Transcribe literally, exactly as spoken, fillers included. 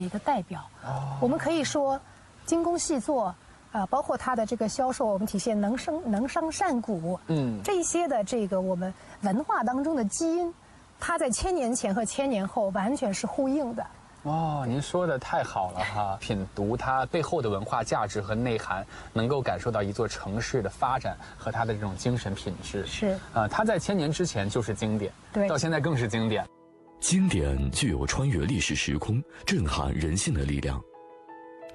一个代表。哦，我们可以说，精工细作。啊，包括它的这个销售，我们体现能生能商善贾，嗯，这些的这个我们文化当中的基因，它在千年前和千年后完全是呼应的。 哦，您说的太好了哈！品读它背后的文化价值和内涵，能够感受到一座城市的发展和它的这种精神品质。 是， 呃，它在千年之前就是经典， 对， 到现在更是经典。 经典具有穿越历史时空、震撼人心的力量。